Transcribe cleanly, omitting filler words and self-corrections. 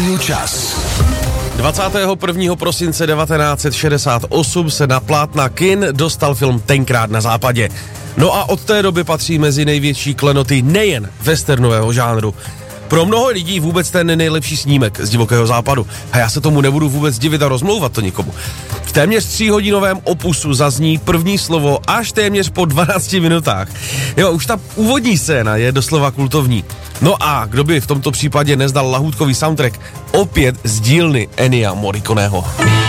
Rádiu Čas. 21. prosince 1968 se na plátna kin dostal film Tenkrát na západě. No a od té doby patří mezi největší klenoty nejen westernového žánru. Pro mnoho lidí vůbec ten nejlepší snímek z Divokého západu. A já se tomu nebudu vůbec divit a rozmlouvat to nikomu. V téměř 3hodinovém opusu zazní první slovo až téměř po 12 minutách. Jo, už ta úvodní scéna je doslova kultovní. No a kdo by v tomto případě nezdal lahůdkový soundtrack opět z dílny Ennia Morriconeho.